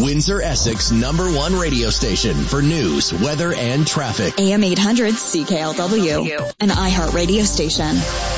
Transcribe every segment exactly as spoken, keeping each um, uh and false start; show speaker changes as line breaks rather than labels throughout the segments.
Windsor, Essex number one radio station for news, weather, and traffic.
A M eight hundred C K L W, an iHeart radio station.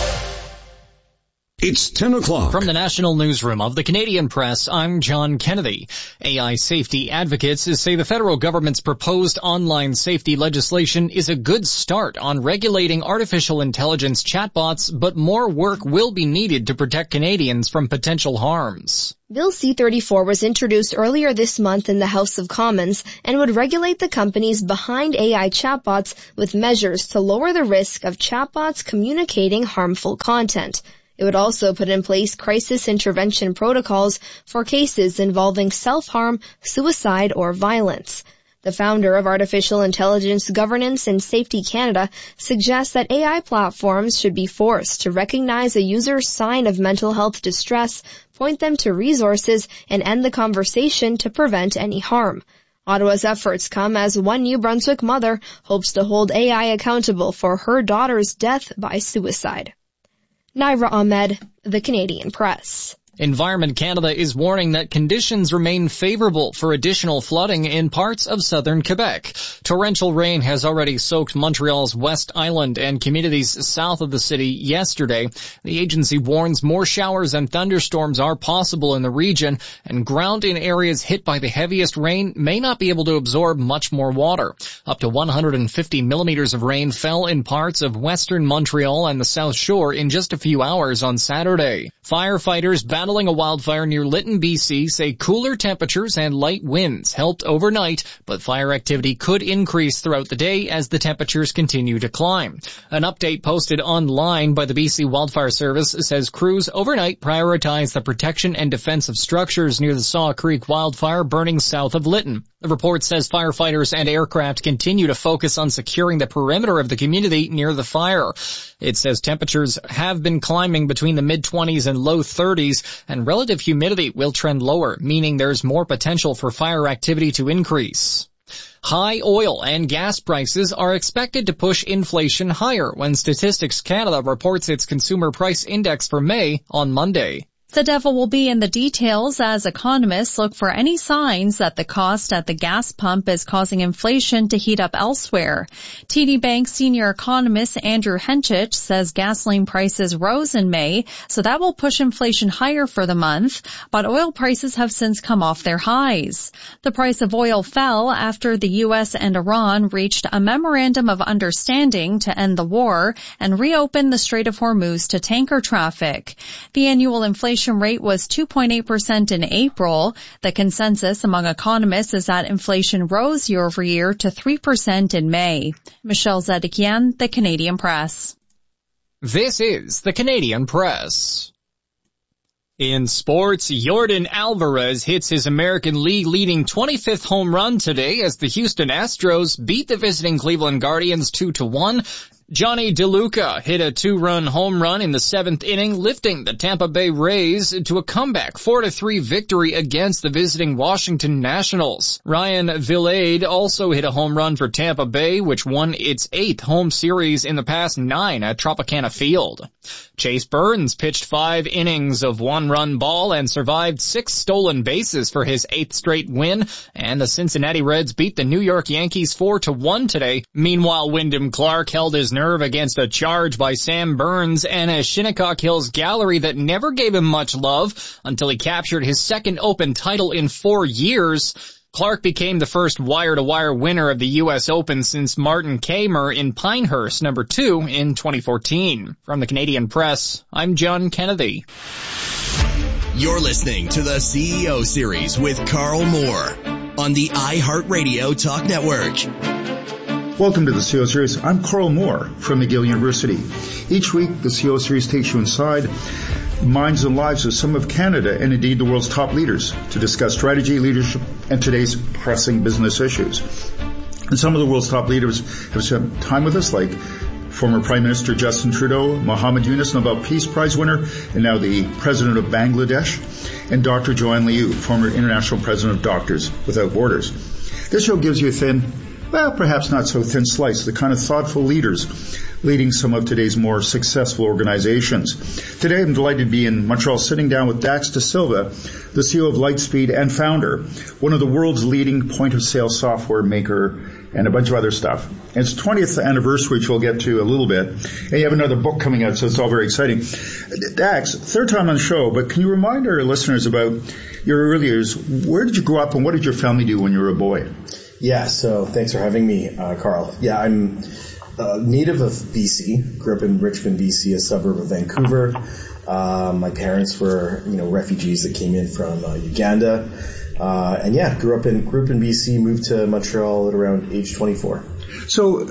It's ten o'clock.
From the National Newsroom of the Canadian Press, I'm John Kennedy. A I safety advocates say the federal government's proposed online safety legislation is a good start on regulating artificial intelligence chatbots, but more work will be needed to protect Canadians from potential harms.
Bill C thirty-four was introduced earlier this month in the House of Commons and would regulate the companies behind A I chatbots with measures to lower the risk of chatbots communicating harmful content. It would also put in place crisis intervention protocols for cases involving self-harm, suicide, or violence. The founder of Artificial Intelligence Governance and Safety Canada suggests that A I platforms should be forced to recognize a user's sign of mental health distress, point them to resources, and end the conversation to prevent any harm. Ottawa's efforts come as one New Brunswick mother hopes to hold A I accountable for her daughter's death by suicide. Naira Ahmed, The Canadian Press.
Environment Canada is warning that conditions remain favorable for additional flooding in parts of southern Quebec. Torrential rain has already soaked Montreal's West Island and communities south of the city yesterday. The agency warns more showers and thunderstorms are possible in the region, and ground in areas hit by the heaviest rain may not be able to absorb much more water. Up to one hundred fifty millimeters of rain fell in parts of western Montreal and the South Shore in just a few hours on Saturday. Firefighters battling a wildfire near Lytton, B C say cooler temperatures and light winds helped overnight, but fire activity could increase throughout the day as the temperatures continue to climb. An update posted online by the B C Wildfire Service says crews overnight prioritized the protection and defense of structures near the Saw Creek wildfire burning south of Lytton. The report says firefighters and aircraft continue to focus on securing the perimeter of the community near the fire. It says temperatures have been climbing between the mid-twenties and low thirties, and relative humidity will trend lower, meaning there's more potential for fire activity to increase. High oil and gas prices are expected to push inflation higher when Statistics Canada reports its consumer price index for May on Monday.
The devil will be in the details as economists look for any signs that the cost at the gas pump is causing inflation to heat up elsewhere. T D Bank senior economist Andrew Henchich says gasoline prices rose in May, so that will push inflation higher for the month, but oil prices have since come off their highs. The price of oil fell after the U S and Iran reached a memorandum of understanding to end the war and reopen the Strait of Hormuz to tanker traffic. The annual inflation rate was two point eight percent in April. The consensus among economists is that inflation rose year over year to three percent in May. Michelle Zedekian, The Canadian Press.
This is The Canadian Press. In sports, Yordan Alvarez hits his American League-leading twenty-fifth home run today as the Houston Astros beat the visiting Cleveland Guardians two to one. Johnny DeLuca hit a two-run home run in the seventh inning, lifting the Tampa Bay Rays to a comeback four to three victory against the visiting Washington Nationals. Ryan Vilade also hit a home run for Tampa Bay, which won its eighth home series in the past nine at Tropicana Field. Chase Burns pitched five innings of one-run ball and survived six stolen bases for his eighth straight win, and the Cincinnati Reds beat the New York Yankees four to one today. Meanwhile, Wyndham Clark held his nerve against a charge by Sam Burns and a Shinnecock Hills gallery that never gave him much love until he captured his second Open title in four years. Clark became the first wire-to-wire winner of the U S Open since Martin Kaymer in Pinehurst, number two, in twenty fourteen. From the Canadian Press, I'm John Kennedy.
You're listening to the C E O Series with Carl Moore on the iHeartRadio Talk Network.
Welcome to the C E O Series. I'm Carl Moore from McGill University. Each week, the C E O Series takes you inside the minds and lives of some of Canada and indeed the world's top leaders to discuss strategy, leadership, and today's pressing business issues. And some of the world's top leaders have spent time with us, like former Prime Minister Justin Trudeau, Mohammed Yunus, Nobel Peace Prize winner, and now the President of Bangladesh, and Doctor Joanne Liu, former International President of Doctors Without Borders. This show gives you a thin well, perhaps not so thin sliced, the kind of thoughtful leaders leading some of today's more successful organizations. Today, I'm delighted to be in Montreal sitting down with Dax Da Silva, the C E O of Lightspeed and founder, one of the world's leading point-of-sale software maker, and a bunch of other stuff. And it's twentieth anniversary, which we'll get to a little bit. And you have another book coming out, so it's all very exciting. Dax, third time on the show, but can you remind our listeners about your early years? Where did you grow up and what did your family do when you were a boy?
Yeah, so thanks for having me, uh, Carl. Yeah, I'm a native of B C, grew up in Richmond, B C, a suburb of Vancouver. Uh, my parents were, you know, refugees that came in from uh, Uganda. Uh, and yeah, grew up in, grew up in B C, moved to Montreal at around age twenty-four.
So,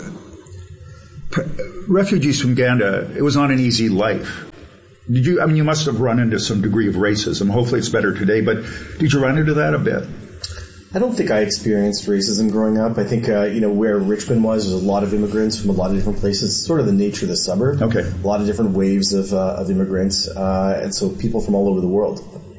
p- refugees from Uganda, it was not an easy life. Did you, I mean, you must have run into some degree of racism. Hopefully it's better today, but did you run into that a bit?
I don't think I experienced racism growing up. I think, uh, you know, where Richmond was, there's a lot of immigrants from a lot of different places. It's sort of the nature of the suburb.
Okay.
A lot of different waves of, uh, of immigrants, uh, and so people from all over the world.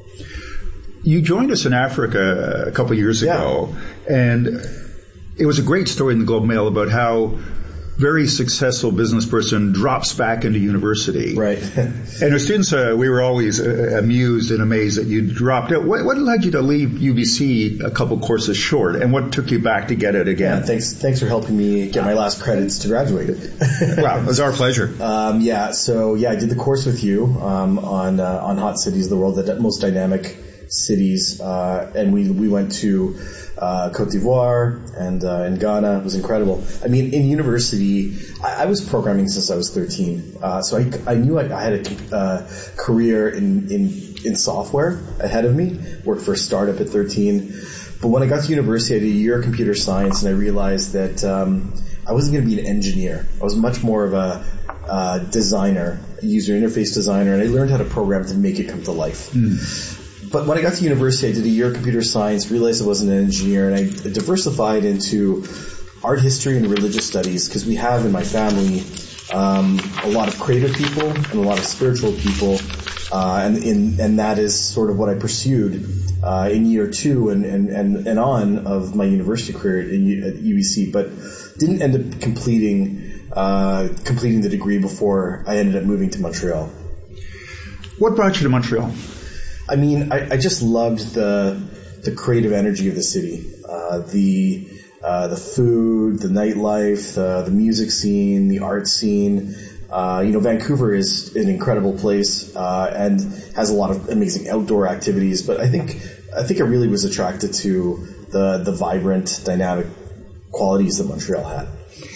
You joined us in Africa a couple of years ago, yeah. And it was a great story in the Globe and Mail about how very successful business person drops back into university.
Right.
And as students, uh, we were always uh, amused and amazed that you dropped out. What, what led you to leave U B C a couple courses short, and what took you back to get it again?
Yeah, thanks, thanks for helping me get my last credits to graduate.
Wow, it was our pleasure.
Um, yeah, so yeah, I did the course with you um, on uh, on hot cities of the world, the most dynamic cities, uh, and we we went to uh, Cote d'Ivoire and uh, in Ghana. It was incredible. I mean, in university, I, I was programming since I was thirteen, uh, so I, I knew I, I had a uh, career in, in in software ahead of me. Worked for a startup at thirteen, but when I got to university, I did a year of computer science, and I realized that um, I wasn't going to be an engineer. I was much more of a uh, designer, a user interface designer, and I learned how to program to make it come to life. Mm. But when I got to university, I did a year of computer science, realized I wasn't an engineer, and I diversified into art history and religious studies because we have in my family um, a lot of creative people and a lot of spiritual people, uh, and in, and that is sort of what I pursued uh, in year two and, and, and, and on of my university career at, at U B C, but didn't end up completing uh, completing the degree before I ended up moving to Montreal.
What brought you to Montreal?
I mean, I, I just loved the the creative energy of the city, uh, the uh, the food, the nightlife, uh, the music scene, the art scene. Uh, you know, Vancouver is an incredible place uh, and has a lot of amazing outdoor activities. But I think I think I really was attracted to the the vibrant, dynamic qualities that Montreal had.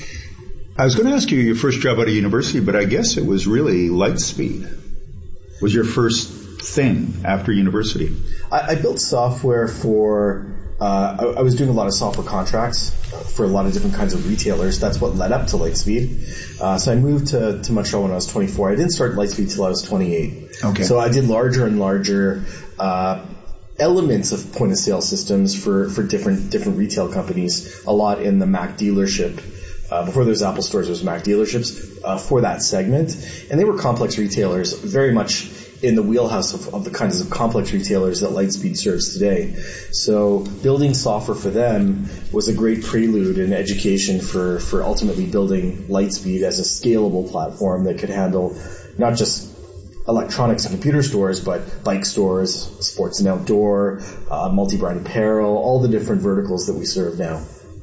I was going to ask you your first job out of university, but I guess it was really Lightspeed. Was your first thing after university?
I, I built software for, uh, I, I was doing a lot of software contracts for a lot of different kinds of retailers. That's what led up to Lightspeed. Uh, so I moved to, to Montreal when I was twenty-four. I didn't start Lightspeed till I was twenty-eight.
Okay.
So I did larger and larger, uh, elements of point of sale systems for, for different, different retail companies, a lot in the Mac dealership. Uh, before there was Apple stores, there was Mac dealerships, uh, for that segment. And they were complex retailers, very much in the wheelhouse of, of the kinds of complex retailers that Lightspeed serves today. So building software for them was a great prelude and education for, for ultimately building Lightspeed as a scalable platform that could handle not just electronics and computer stores, but bike stores, sports and outdoor, uh, multi-brand apparel, all the different verticals that we serve now.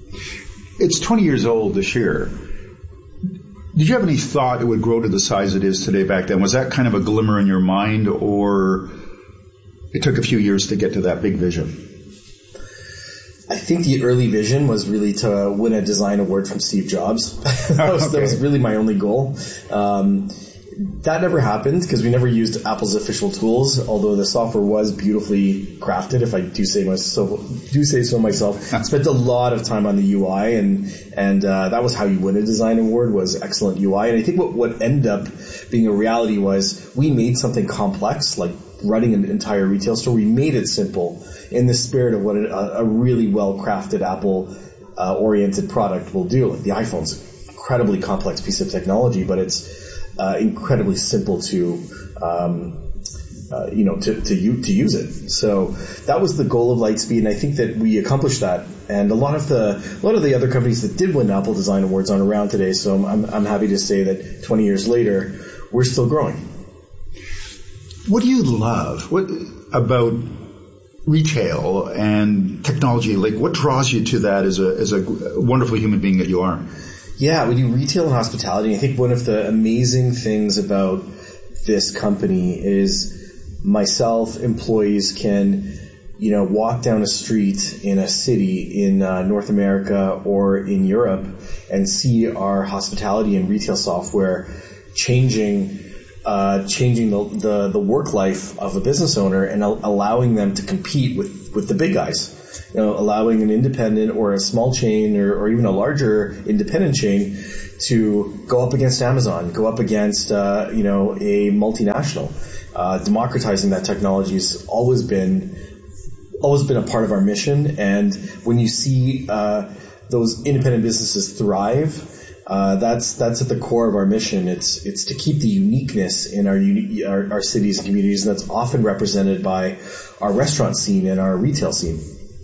It's twenty years old this year. Did you have any thought it would grow to the size it is today back then? Was that kind of a glimmer in your mind, or it took a few years to get to that big vision?
I think the early vision was really to win a design award from Steve Jobs. that, was, okay. that was really my only goal. Um, that never happened because we never used Apple's official tools, although the software was beautifully crafted, if I do say myself, do say so myself. I spent a lot of time on the U I, and and uh, that was how you win a design award, was excellent U I. And I think what, what ended up being a reality was we made something complex, like running an entire retail store. We made it simple in the spirit of what a, a really well-crafted Apple uh, oriented product will do. Like the iPhone's an incredibly complex piece of technology, but it's Uh, incredibly simple to um, uh, you know, to, to, to use it. So that was the goal of Lightspeed, and I think that we accomplished that. And a lot of the, a lot of the other companies that did win Apple Design Awards aren't around today, so I'm, I'm happy to say that twenty years later, we're still growing.
What do you love what about retail and technology? Like, what draws you to that as a, as a wonderful human being that you are?
Yeah, we do retail and hospitality. I think one of the amazing things about this company is myself, employees can, you know, walk down a street in a city in uh, North America or in Europe and see our hospitality and retail software changing uh changing the, the the work life of a business owner and al- allowing them to compete with with the big guys. You know, allowing an independent or a small chain or, or even a larger independent chain to go up against Amazon, go up against uh you know a multinational. Uh democratizing that technology has always been always been a part of our mission, and when you see uh those independent businesses thrive, Uh, that's, that's at the core of our mission. It's, it's to keep the uniqueness in our, uni- our, our cities and communities, and that's often represented by our restaurant scene and our retail scene.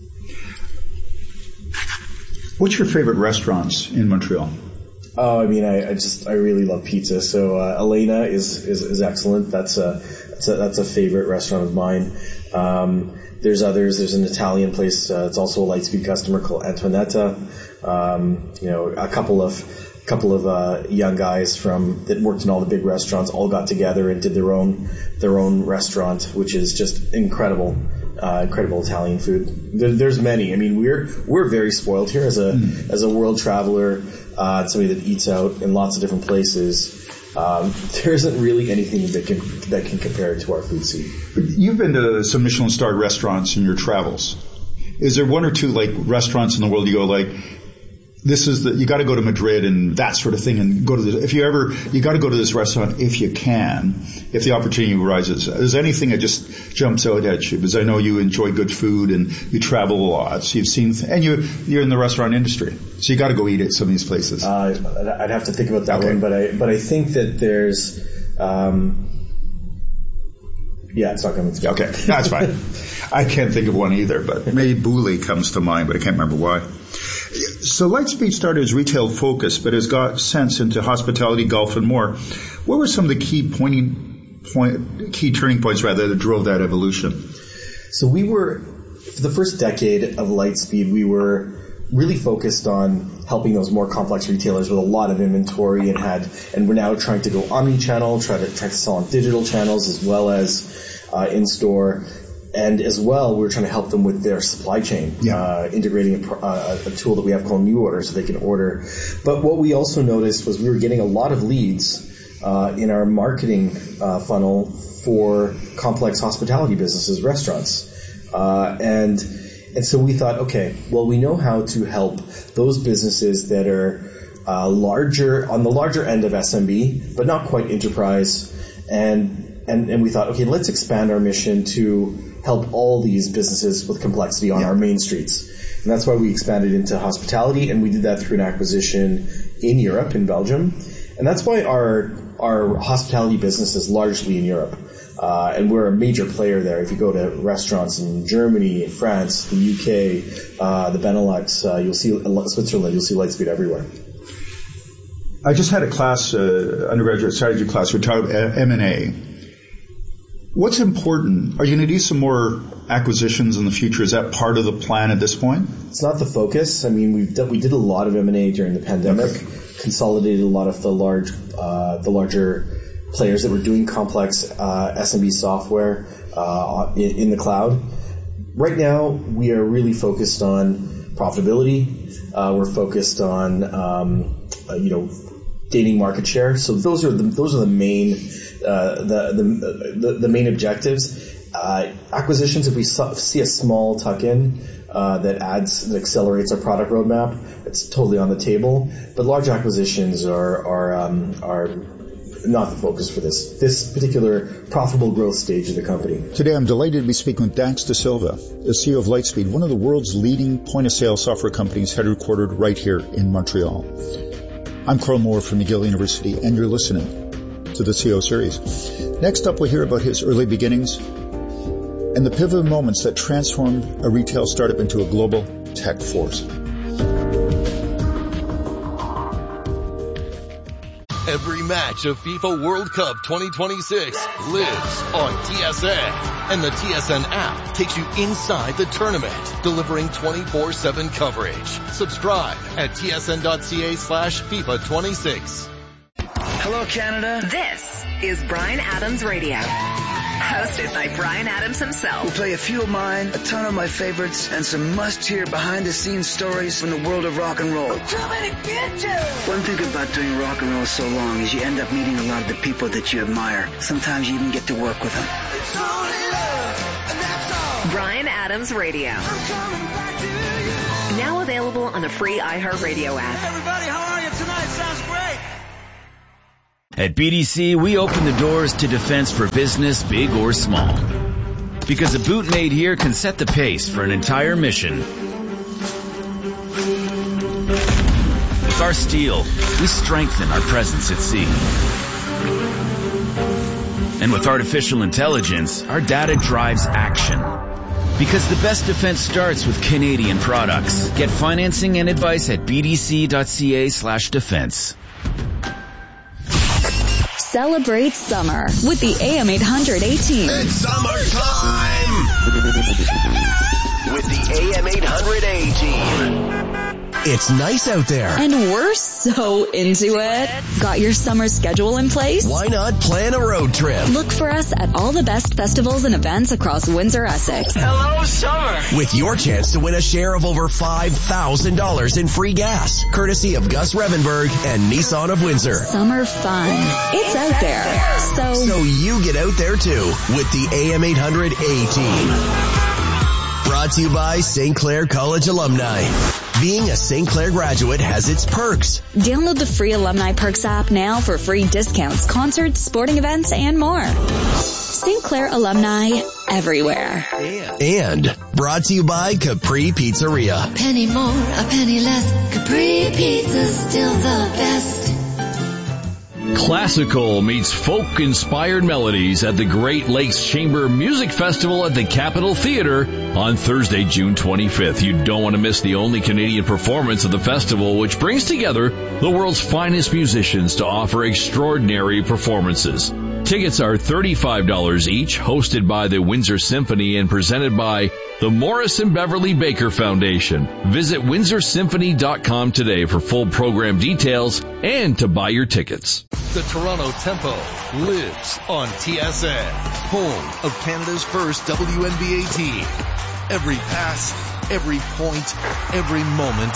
What's your favorite restaurants in Montreal?
Oh, I mean, I, I just, I really love pizza. So, uh, Elena is, is, is excellent. That's a, that's a, that's a favorite restaurant of mine. Um, there's others. There's an Italian place. Uh, it's also a Lightspeed customer called Antoinetta. Um, you know, a couple of, couple of uh young guys from that worked in all the big restaurants all got together and did their own their own restaurant, which is just incredible, uh incredible Italian food. There, there's many. I mean, we're we're very spoiled here as a mm. as a world traveler, uh somebody that eats out in lots of different places. Um, there isn't really anything that can that can compare to our food scene.
You've been to some Michelin-starred restaurants in your travels. Is there one or two like restaurants in the world you go like, this is the, you got to go to Madrid and that sort of thing, and go to the, if you ever, you got to go to this restaurant if you can, if the opportunity arises. Is there anything that just jumps out at you? Because I know you enjoy good food and you travel a lot, so you've seen, and you, you're in the restaurant industry, so you got to go eat at some of these places.
Uh, I'd have to think about that
okay.
one, but I, but I think that there's, um, yeah, it's not coming to me.
Okay, that's fine. I can't think of one either, but maybe Bouley comes to mind, but I can't remember why. So Lightspeed started as retail focused, but has got sense into hospitality, golf, and more. What were some of the key pointing point, key turning points rather that drove that evolution?
So we were, for the first decade of Lightspeed, we were really focused on helping those more complex retailers with a lot of inventory, and had, and we're now trying to go omni-channel, try to try to sell on digital channels as well as uh, in store. And as well, we're trying to help them with their supply chain,
yeah.
uh, integrating a, uh, a tool that we have called New Order so they can order. But what we also noticed was we were getting a lot of leads uh, in our marketing uh, funnel for complex hospitality businesses, restaurants. Uh, and and so we thought, okay, well, we know how to help those businesses that are uh, larger, on the larger end of S M B, but not quite enterprise. And And, and we thought, okay, let's expand our mission to help all these businesses with complexity on yeah. our main streets. And that's why we expanded into hospitality, and we did that through an acquisition in Europe, in Belgium. And that's why our our hospitality business is largely in Europe. Uh, and we're a major player there. If you go to restaurants in Germany, France, the U K, uh, the Benelux, uh, you'll see Switzerland, you'll see Lightspeed everywhere.
I just had a class, uh, undergraduate strategy class, we talked about M and A. What's important? Are you going to do some more acquisitions in the future? Is that part of the plan at this point?
It's not the focus. I mean, we've done, we did a lot of M and A during the pandemic, okay. consolidated a lot of the large, uh, the larger players that were doing complex uh, S M B software uh, in, in the cloud. Right now, we are really focused on profitability. Uh, we're focused on, um, uh, you know, gaining market share. So those are the those are the main uh, the, the the the main objectives. Uh, acquisitions, if we see a small tuck-in uh, that adds that accelerates our product roadmap, it's totally on the table. But large acquisitions are are um, are not the focus for this this particular profitable growth stage of the company.
Today, I'm delighted to be speaking with Dax De Silva, the C E O of Lightspeed, one of the world's leading point-of-sale software companies headquartered right here in Montreal. I'm Carl Moore from McGill University, and you're listening to to the C E O Series. Next up, we'll hear about his early beginnings and the pivotal moments that transformed a retail startup into a global tech force.
Every match of FIFA World Cup twenty twenty-six lives on T S N. And the T S N app takes you inside the tournament, delivering twenty-four seven coverage. Subscribe at tsn.ca slash FIFA 26.
Hello, Canada.
This is Bryan Adams Radio. Hosted by Bryan Adams himself.
We'll play a few of mine, a ton of my favorites, and some must-hear behind-the-scenes stories from the world of rock and roll.
Too many bitches!
One thing about doing rock and roll so long is you end up meeting a lot of the people that you admire. Sometimes you even get to work with them.
It's only love, and that's all. Bryan Adams Radio. I'm coming back to you. Now available on the free iHeartRadio app.
Hey everybody, how are you tonight? Sounds great.
At B D C, we open the doors to defense for business, big or small. Because a boot made here can set the pace for an entire mission. With our steel, we strengthen our presence at sea. And with artificial intelligence, our data drives action. Because the best defense starts with Canadian products. Get financing and advice at bdc.ca slash defense.
Celebrate summer with the A M eight hundred A team.
It's summertime with the A M eight hundred A team. It's nice out there.
And we're so into it. Got your summer schedule in place?
Why not plan a road trip?
Look for us at all the best festivals and events across Windsor, Essex.
Hello, summer.
With your chance to win a share of over five thousand dollars in free gas, courtesy of Gus Revenberg and Nissan of Windsor.
Summer fun. It's out there. So,
so you get out there too with the A M eight hundred A team. Brought to you by Saint Clair College alumni. Being a Saint Clair graduate has its perks.
Download the free Alumni Perks app now for free discounts, concerts, sporting events, and more. Saint Clair alumni everywhere.
And brought to you by Capri Pizzeria.
Penny more, a penny less. Capri Pizza's still the best.
Classical meets folk-inspired melodies at the Great Lakes Chamber Music Festival at the Capitol Theater on Thursday, June twenty-fifth. You don't want to miss the only Canadian performance of the festival, which brings together the world's finest musicians to offer extraordinary performances. Tickets are thirty-five dollars each, hosted by the Windsor Symphony and presented by the Morris and Beverly Baker Foundation. Visit windsor symphony dot com today for full program details and to buy your tickets.
The Toronto Tempo lives on T S N, home of Canada's first W N B A team. Every pass, every point, every moment,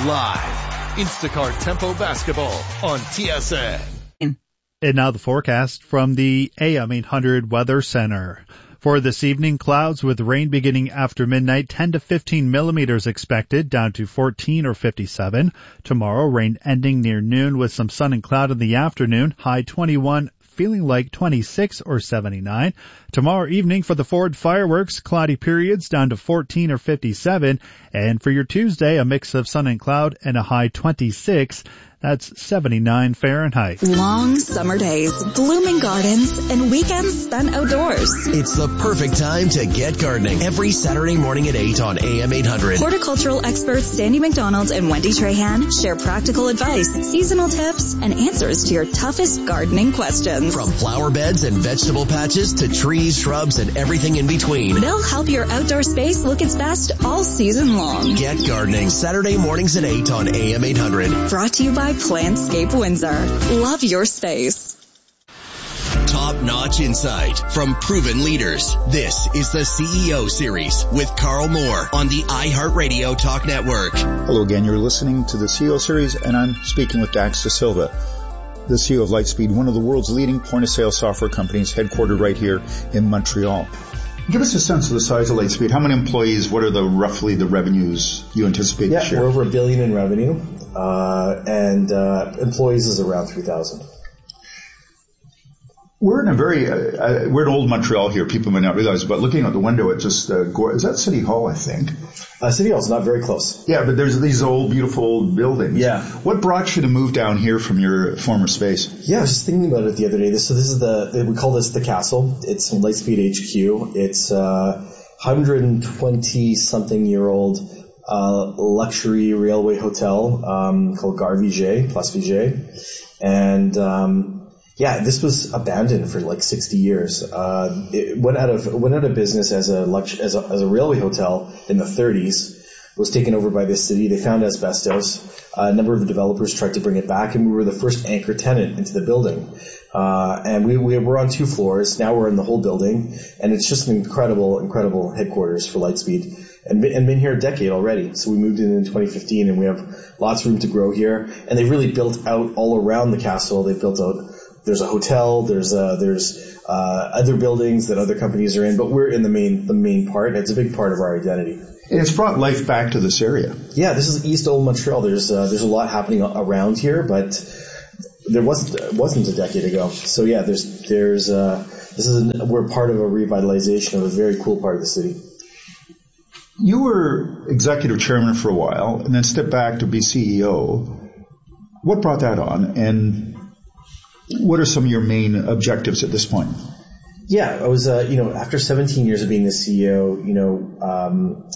live. Instacart Tempo Basketball on T S N.
And now the forecast from the A M eight hundred Weather Center. For this evening, clouds with rain beginning after midnight, ten to fifteen millimeters expected, down to fourteen or fifty-seven. Tomorrow, rain ending near noon with some sun and cloud in the afternoon, high twenty-one, feeling like twenty-six or seventy-nine. Tomorrow evening for the Ford fireworks, cloudy periods down to fourteen or fifty-seven. And for your Tuesday, a mix of sun and cloud and a high twenty-six. That's seventy-nine Fahrenheit.
Long summer days, blooming gardens, and weekends spent outdoors.
It's the perfect time to get gardening. Every Saturday morning at eight on A M eight hundred.
Horticultural experts Sandy McDonald and Wendy Trahan share practical advice, seasonal tips, and answers to your toughest gardening questions.
From flower beds and vegetable patches to trees, shrubs, and everything in between.
They'll help your outdoor space look its best all season long.
Get gardening Saturday mornings at eight on A M eight hundred.
Brought to you by Plantscape Windsor. Love your space.
Top-notch insight from proven leaders. This is the C E O Series with Carl Moore on the iHeartRadio Talk Network.
Hello again. You're listening to the C E O Series, and I'm speaking with Dax Da Silva, the C E O of Lightspeed, one of the world's leading point-of-sale software companies headquartered right here in Montreal. Give us a sense of the size of Lightspeed. How many employees? What are the roughly the revenues you anticipate
yeah,
this year?
We're over a billion in revenue, uh, and uh, employees is around three thousand.
We're in a very, uh, uh, we're in old Montreal here. People may not realize, but looking out the window, it just, uh, is that City Hall, I think?
Uh, City Hall's not very close.
Yeah, but there's these old, beautiful old buildings.
Yeah.
What brought you to move down here from your former space?
Yeah, I was just thinking about it the other day. This, so this is the, we call this the Castle. It's Lightspeed H Q. It's a uh, one hundred twenty something year old uh, luxury railway hotel um, called Gare Viget, Place Viget. And um yeah, this was abandoned for like sixty years. Uh, it went out of went out of business as a lux- as a as a railway hotel in the thirties. Was taken over by the city. They found asbestos. Uh, a number of developers tried to bring it back, and we were the first anchor tenant into the building. Uh, and we, we were on two floors. Now we're in the whole building, and it's just an incredible, incredible headquarters for Lightspeed. And, and been here a decade already. So we moved in in twenty fifteen, and we have lots of room to grow here. And they really built out all around the castle. They built out. There's a hotel. There's uh, there's uh, other buildings that other companies are in, but we're in the main the main part. It's a big part of our identity.
And it's brought life back to this area.
Yeah, this is East Old Montreal. There's uh, there's a lot happening around here, but there wasn't wasn't a decade ago. So yeah, there's there's uh, this is an, we're part of a revitalization of a very cool part of the city.
You were executive chairman for a while, and then stepped back to be C E O. What brought that on, and what are some of your main objectives at this point?
Yeah, I was, uh, you know, after seventeen years of being the C E O, you know, um,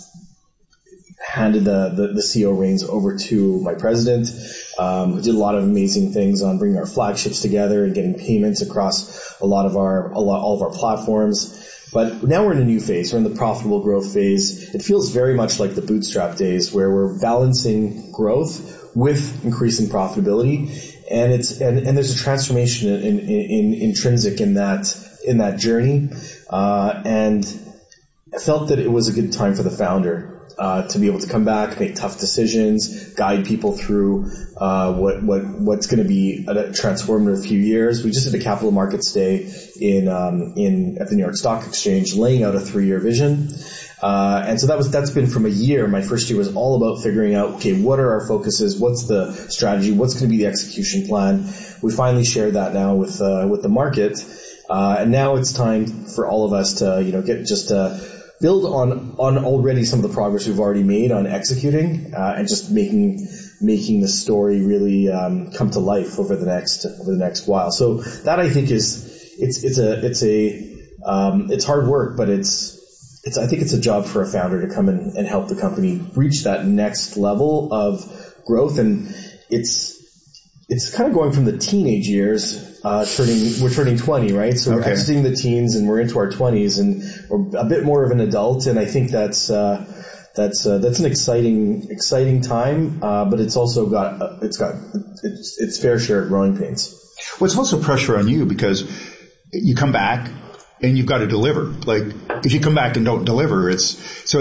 handed the, the, the C E O reins over to my president. Um, we did a lot of amazing things on bringing our flagships together and getting payments across a lot of our, a lot, all of our platforms. But now we're in a new phase. We're in the profitable growth phase. It feels very much like the bootstrap days where we're balancing growth with increasing profitability. And it's, and, and there's a transformation in, in, in intrinsic in that, in that journey. Uh, and I felt that it was a good time for the founder. Uh, to be able to come back, make tough decisions, guide people through uh, what what what's going to be a transformative few years. We just did a capital markets day in um, in at the New York Stock Exchange, laying out a three-year vision. Uh, and so that was that's been from a year. My first year was all about figuring out, okay, what are our focuses? What's the strategy? What's going to be the execution plan? We finally shared that now with uh, with the market, uh, and now it's time for all of us to you know get just. Uh, build on, on already some of the progress we've already made on executing, uh, and just making, making the story really, um, come to life over the next, over the next while. So that I think is, it's, it's a, it's a, um, it's hard work, but it's, it's, I think it's a job for a founder to come in and help the company reach that next level of growth. And it's, it's kind of going from the teenage years, uh, turning, we're turning twenty, right? So okay. We're exiting the teens and we're into our twenties and we're a bit more of an adult. And I think that's, uh, that's, uh, that's an exciting, exciting time. Uh, but it's also got, uh, it's got, it's, it's fair share of growing pains.
Well, it's also pressure on you because you come back and you've got to deliver. Like if you come back and don't deliver, it's, so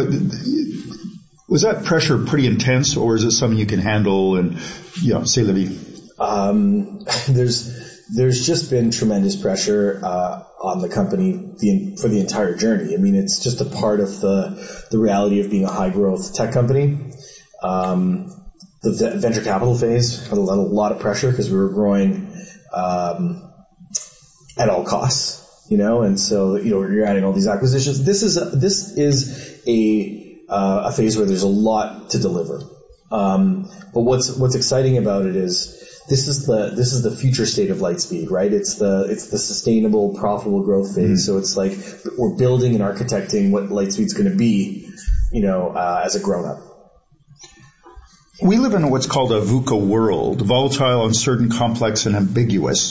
was that pressure pretty intense or is it something you can handle and, you know, say, Libby?
Um, there's, there's just been tremendous pressure, uh, on the company the, for the entire journey. I mean, it's just a part of the, the reality of being a high growth tech company. Um, the venture capital phase had a lot, a lot of pressure because we were growing, um, at all costs, you know, and so, you know, you're adding all these acquisitions. This is, a, this is a, uh, a phase where there's a lot to deliver. Um, but what's, what's exciting about it is, This is the this is the future state of Lightspeed, right? It's the it's the sustainable, profitable growth phase. Mm-hmm. So it's like we're building and architecting what Lightspeed's going to be, you know, uh, as a grown up.
We live in what's called a VUCA world: volatile, uncertain, complex, and ambiguous.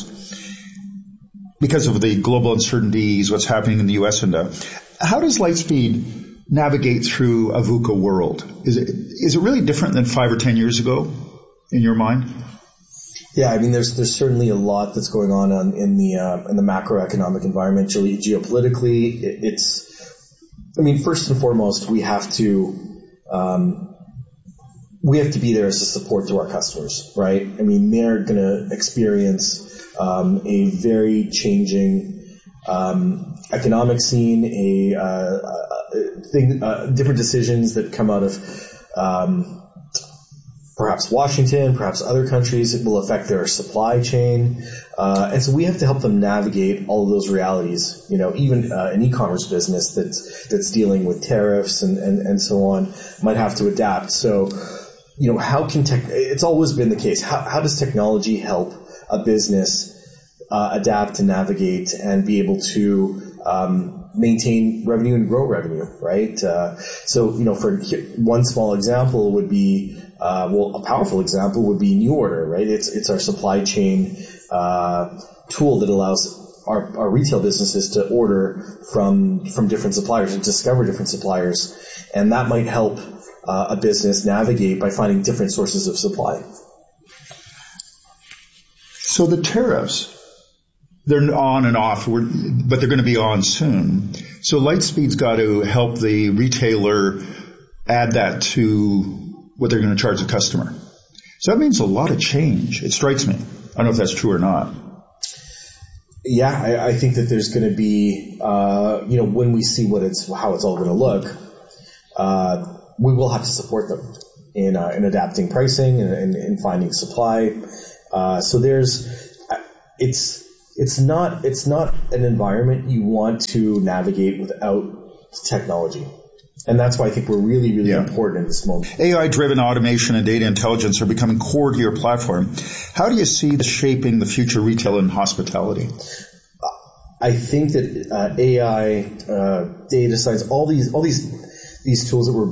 Because of the global uncertainties, what's happening in the U S and uh, how does Lightspeed navigate through a VUCA world? Is it is it really different than five or ten years ago, in your mind?
Yeah, I mean, there's there's certainly a lot that's going on, on in the uh, in the macroeconomic environment, ge- geopolitically. It, it's, I mean, first and foremost, we have to um, we have to be there as a support to our customers, right? I mean, they're going to experience um, a very changing um, economic scene, a, uh, a thing, uh, different decisions that come out of. Um, perhaps Washington, perhaps other countries. It will affect their supply chain. Uh, and so we have to help them navigate all of those realities. You know, even uh, an e-commerce business that's, that's dealing with tariffs and, and, and so on might have to adapt. So, you know, how can tech, it's always been the case. How, how does technology help a business uh, adapt and navigate and be able to, um, maintain revenue and grow revenue, right? Uh, so, you know, for one small example would be, uh, well, a powerful example would be NuORDER, right? It's, it's our supply chain, uh, tool that allows our, our retail businesses to order from, from different suppliers and discover different suppliers. And that might help, uh, a business navigate by finding different sources of supply.
So the tariffs, they're on and off, but they're going to be on soon. So Lightspeed's got to help the retailer add that to what they're going to charge the customer. So that means a lot of change. It strikes me. I don't know if that's true or not.
Yeah, I, I think that there's going to be, uh, you know, when we see what it's, how it's all going to look, uh, we will have to support them in, uh, in adapting pricing and, and, and finding supply. Uh, so there's, it's, It's not, it's not an environment you want to navigate without technology. And that's why I think we're really, really yeah. important in this moment.
A I-driven automation and data intelligence are becoming core to your platform. How do you see this shaping the future retail and hospitality?
I think that uh, A I, uh, data science, all these, all these, these tools that we're,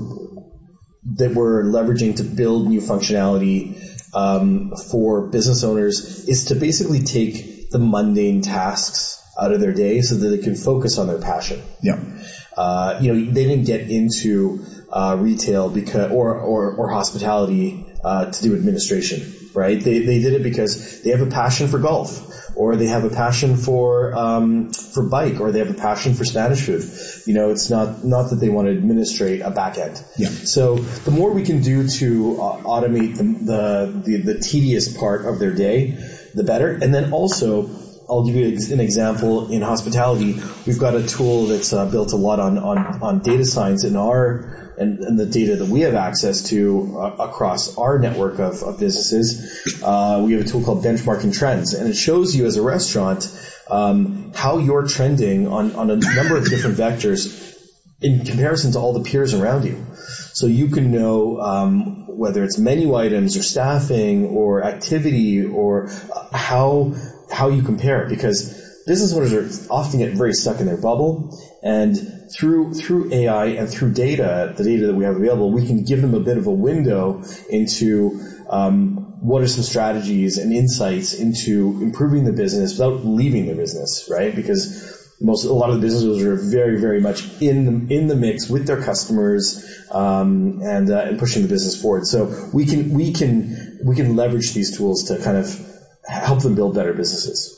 that we're leveraging to build new functionality, um, for business owners is to basically take the mundane tasks out of their day so that they can focus on their passion.
Yeah.
Uh, you know, they didn't get into, uh, retail because, or, or, or hospitality, uh, to do administration, right? They, they did it because they have a passion for golf, or they have a passion for, um, for bike, or they have a passion for Spanish food. You know, it's not, not that they want to administrate a back end.
Yeah.
So the more we can do to uh, automate the, the, the, the tedious part of their day, the better. And then also, I'll give you an example in hospitality. We've got a tool that's uh, built a lot on, on, on data science in our, and, and the data that we have access to uh, across our network of, of businesses. Uh, we have a tool called Benchmarking Trends, and it shows you as a restaurant, um, how you're trending on, on a number of different vectors in comparison to all the peers around you. So you can know, um, whether it's menu items or staffing or activity or how, how you compare, because business owners are often get very stuck in their bubble, and through, through A I and through data, the data that we have available, we can give them a bit of a window into, um, what are some strategies and insights into improving the business without leaving the business, right? Because most, a lot of the businesses are very, very much in the, in the mix with their customers, um, and, uh, and pushing the business forward. So we can, we can, we can leverage these tools to kind of help them build better businesses.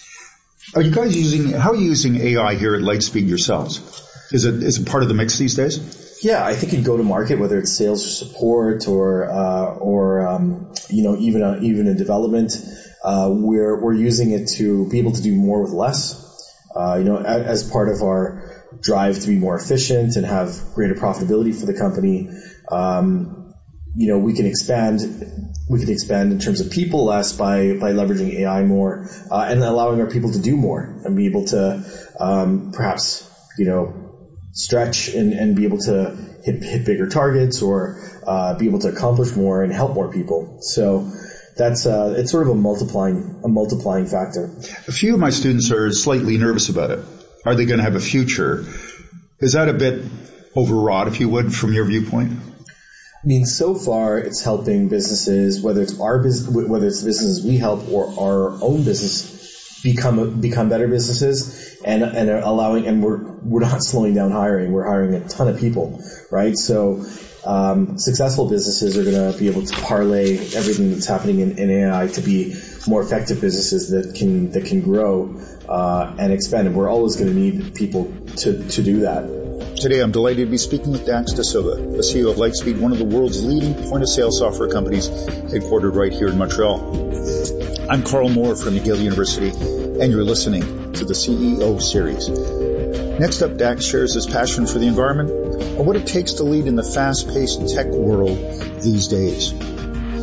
Are you guys using, how are you using A I here at Lightspeed yourselves? Is it, is it part of the mix these days?
Yeah, I think in go-to-market, whether it's sales or support or, uh, or, um, you know, even, uh, even in development, uh, we're, we're using it to be able to do more with less. Uh, you know, as part of our drive to be more efficient and have greater profitability for the company, um, you know, we can expand, we can expand in terms of people less by, by leveraging A I more, uh, and allowing our people to do more and be able to, um, perhaps, you know, stretch and, and be able to hit, hit bigger targets or, uh, be able to accomplish more and help more people. So, That's, uh, it's sort of a multiplying, a multiplying factor.
A few of my students are slightly nervous about it. Are they going to have a future? Is that a bit overwrought, if you would, from your viewpoint?
I mean, so far it's helping businesses, whether it's our business, whether it's businesses we help or our own business, become become better businesses, and and are allowing, and we're we're not slowing down hiring. We're hiring a ton of people, right? So. Um, successful businesses are going to be able to parlay everything that's happening in, in A I to be more effective businesses that can that can grow uh, and expand. And we're always going to need people to, to do that.
Today, I'm delighted to be speaking with Dax Dasilva, the C E O of Lightspeed, one of the world's leading point-of-sale software companies headquartered right here in Montreal. I'm Carl Moore from McGill University, and you're listening to the C E O Series. Next up, Dax shares his passion for the environment and what it takes to lead in the fast-paced tech world these days.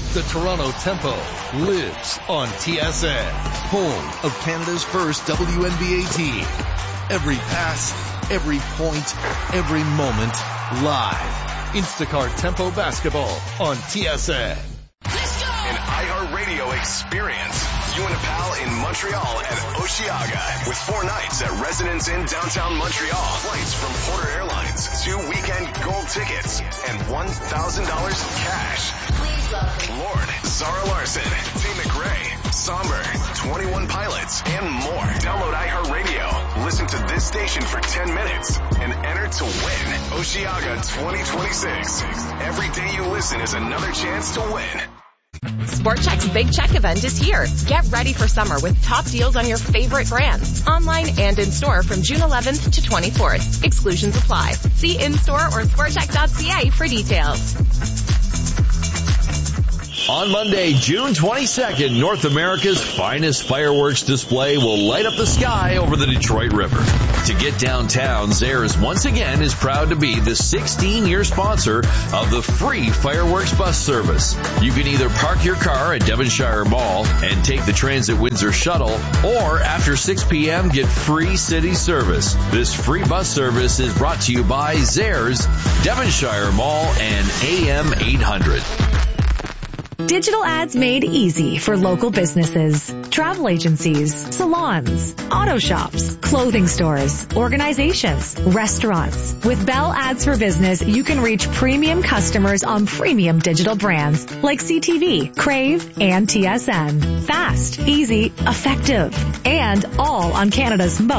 The Toronto Tempo lives on T S N, home of Canada's first W N B A team. Every pass, every point, every moment, live. Instacart Tempo Basketball on T S N.
An iHeartRadio experience. You and a pal in Montreal at Osheaga with four nights at Residence Inn downtown Montreal. Flights from Porter Airlines, two weekend gold tickets, and one thousand dollars in cash. Please welcome Lord, Zara Larson, T. McRae, Somber, twenty-one Pilots, and more. Download iHeartRadio. Listen to this station for ten minutes and enter to win Osheaga twenty twenty-six. Every day you listen is another chance to win.
Sport Chek's Big Check event is here. Get ready for summer with top deals on your favorite brands. Online and in-store from June eleventh to twenty-fourth. Exclusions apply. See in-store or sport chek dot c a for details.
On Monday, June twenty-second, North America's finest fireworks display will light up the sky over the Detroit River. To get downtown, Zehrs once again is proud to be the sixteen-year sponsor of the free fireworks bus service. You can either park your car at Devonshire Mall and take the Transit Windsor shuttle, or after six p.m. get free city service. This free bus service is brought to you by Zehrs, Devonshire Mall, and A M eight hundred.
Digital ads made easy for local businesses, travel agencies, salons, auto shops, clothing stores, organizations, restaurants. With Bell Ads for Business, you can reach premium customers on premium digital brands like C T V, Crave, and T S N. Fast, easy, effective, and all on Canada's most